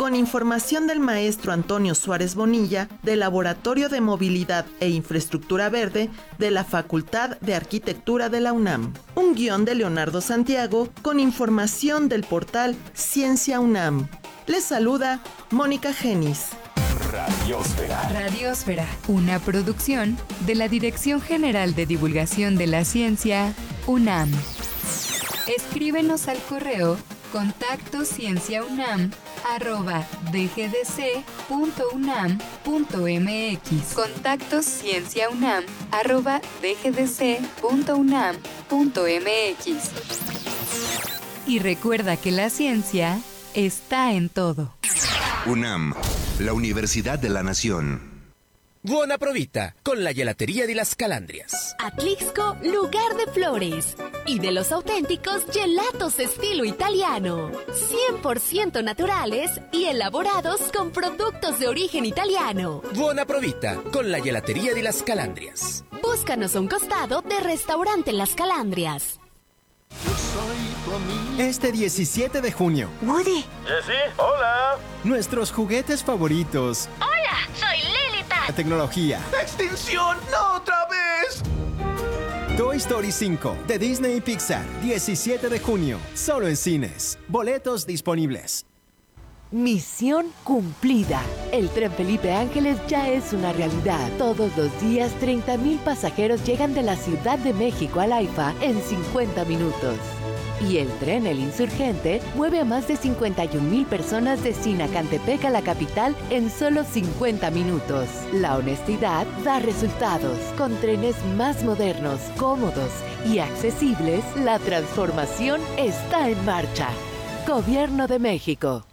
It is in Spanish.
con información del maestro Antonio Suárez Bonilla del Laboratorio de Movilidad e Infraestructura Verde de la Facultad de Arquitectura de la UNAM. Un guión de Leonardo Santiago con información del portal Ciencia UNAM. Les saluda Mónica Genis. Radiosfera. Radiosfera, una producción de la Dirección General de Divulgación de la Ciencia, UNAM. Escríbenos al correo contactoscienciaunam@dgdc.unam.mx. contactoscienciaunam@dgdc.unam.mx. Y recuerda que la ciencia está en todo. UNAM, la Universidad de la Nación. Buona provita con la gelatería de las Calandrias. Atlixco, lugar de flores y de los auténticos gelatos estilo italiano. 100% naturales y elaborados con productos de origen italiano. Buona provita con la gelatería de las Calandrias. Búscanos a un costado de Restaurante Las Calandrias. Este 17 de junio. Woody. Jessie, hola. Nuestros juguetes favoritos. Hola, soy Lilita. La tecnología. ¡Extinción! ¡No otra vez! Toy Story 5 de Disney y Pixar. 17 de junio. Solo en cines. Boletos disponibles. Misión cumplida. El tren Felipe Ángeles ya es una realidad. Todos los días 30,000 pasajeros llegan de la Ciudad de México al AIFA en 50 minutos. Y el tren El Insurgente mueve a más de 51,000 personas de Sinacantepec a la capital en solo 50 minutos. La honestidad da resultados. Con trenes más modernos, cómodos y accesibles, la transformación está en marcha. Gobierno de México.